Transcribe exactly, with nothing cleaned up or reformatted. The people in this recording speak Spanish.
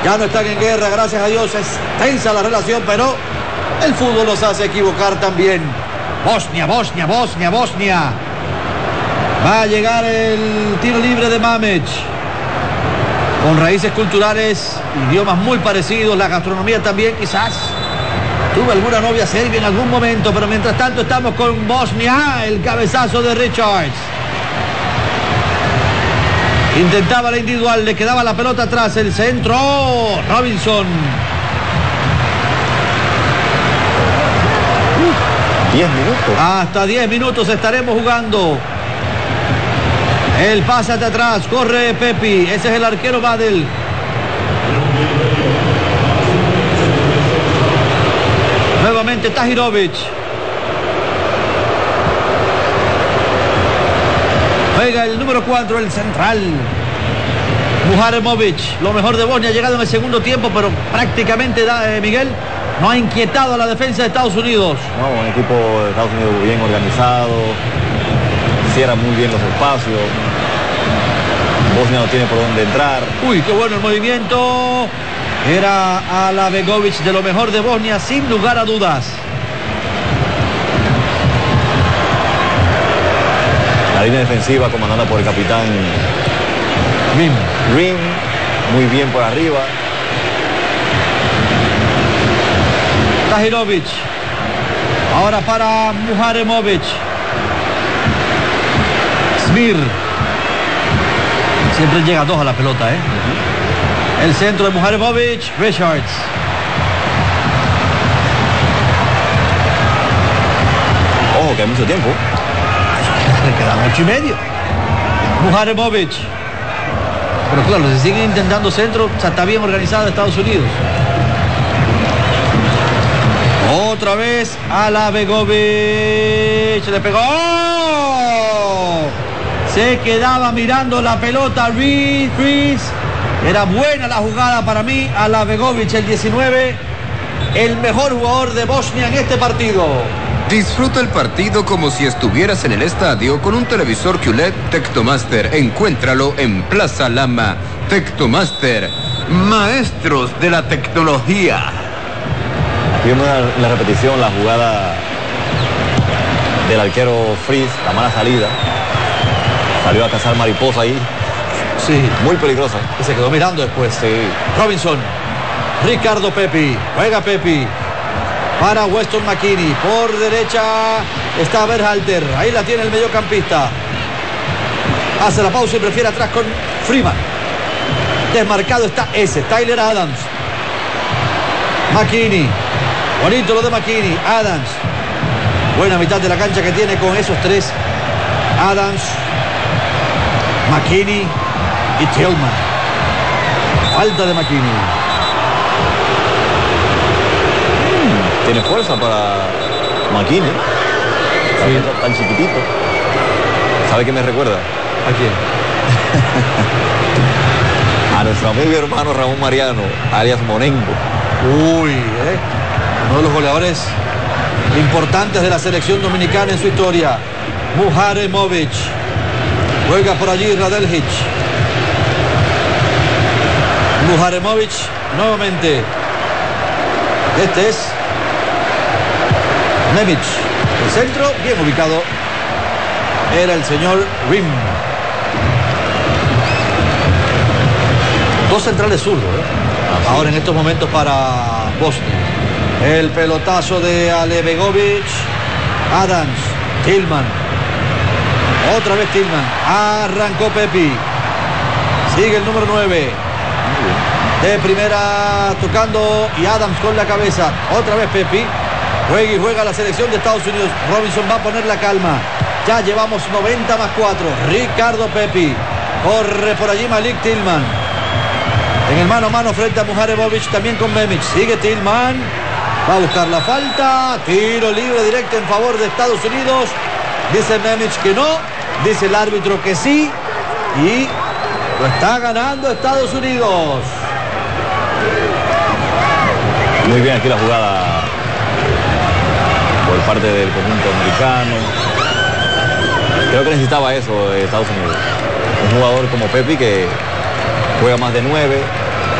Ya no están en guerra, gracias a Dios. Es tensa la relación, pero el fútbol nos hace equivocar también. Bosnia, Bosnia, Bosnia, Bosnia. Va a llegar el tiro libre de Mamić. Con raíces culturales, idiomas muy parecidos, la gastronomía también quizás. Tuve alguna novia serbia en algún momento, pero mientras tanto estamos con Bosnia. El cabezazo de Richards. Intentaba la individual, le quedaba la pelota atrás, el centro. Robinson. diez minutos. Hasta diez minutos estaremos jugando. El pase hacia atrás, corre Pepi. Ese es el arquero Badel. Nuevamente Tahirovic. Juega el número cuatro, el central. Muharemovic, lo mejor de Bosnia, ha llegado en el segundo tiempo, pero prácticamente, da, eh, Miguel, no ha inquietado a la defensa de Estados Unidos. No, un equipo de Estados Unidos bien organizado, cierra muy bien los espacios. Bosnia no tiene por dónde entrar. Uy, qué bueno el movimiento. Era Alavegovic, de lo mejor de Bosnia, sin lugar a dudas. La línea defensiva comandada por el capitán Rim. Rim, muy bien por arriba. Tahirovic. Ahora para Muharemovic. Smir. Siempre llega a dos a la pelota, ¿eh? Uh-huh. El centro de Muharemovic. Richards. Ojo, que hay mucho tiempo. Le quedan ocho y medio. Muharemovic. Pero claro, si siguen intentando centro, o sea, está bien organizado Estados Unidos. Otra vez Alavegovic. Le pegó. Se quedaba mirando la pelota Reed. Era buena la jugada para mí. Alavegovic, el diecinueve, el mejor jugador de Bosnia en este partido. Disfruta el partido como si estuvieras en el estadio con un televisor Q L E D Tectomaster. Encuéntralo en Plaza Lama. Tectomaster, maestros de la tecnología. Vimos en la repetición la jugada del arquero Fries, la mala salida. Salió a cazar mariposa ahí. Sí. Muy peligrosa. Y se quedó mirando después. Sí. Robinson. Ricardo Pepi. Juega Pepi. Para Weston McKennie. Por derecha está Berhalter. Ahí la tiene el mediocampista. Hace la pausa y prefiere atrás con Freeman. Desmarcado está ese. Tyler Adams. McKennie. Bonito lo de McKennie. Adams. Buena mitad de la cancha que tiene con esos tres. Adams, McKennie y Tillman. Falta de McKennie. Mm, tiene fuerza para McKennie. Sí. Tan chiquitito. ¿Sabe qué me recuerda? ¿A quién? A nuestro amigo y hermano Ramón Mariano, alias Monengo. Uy, ¿eh? Uno de los goleadores importantes de la selección dominicana en su historia. Muharemovic. Juega por allí Radeljic. Muharemovic nuevamente. Este es Memić. El centro, bien ubicado. Era el señor Rim. Dos centrales zurdos, ¿eh? Ahora en estos momentos para Bosnia. El pelotazo de Alavegovic. Adams. Tillman. Otra vez Tillman. Arrancó Pepi. Sigue el número nueve. De primera tocando y Adams con la cabeza. Otra vez Pepi. Juega y juega la selección de Estados Unidos. Robinson va a poner la calma. Ya llevamos noventa más cuatro. Ricardo Pepi. Corre por allí Malik Tillman. En el mano a mano frente a Muharemovic, también con Memić. Sigue Tillman. Va a buscar la falta. Tiro libre directo en favor de Estados Unidos. Dice Memić que no. Dice el árbitro que sí. Y lo está ganando Estados Unidos. Muy bien aquí la jugada por parte del conjunto americano. Creo que necesitaba eso de Estados Unidos. Un jugador como Pepi que juega más de nueve,